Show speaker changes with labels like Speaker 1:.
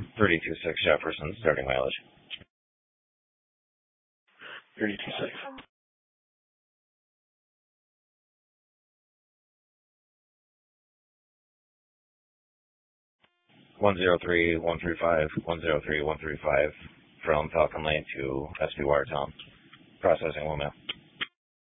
Speaker 1: 326 Jefferson, starting mileage.
Speaker 2: 326.
Speaker 1: One zero three one three five 103 135 from Falcon Lane to SP Watertown. Processing 1 mile.